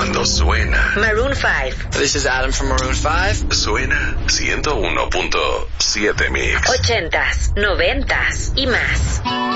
cuando suena. Maroon 5. This is Adam from Maroon 5. Suena 101.7 Mix. 80s, 90s y más.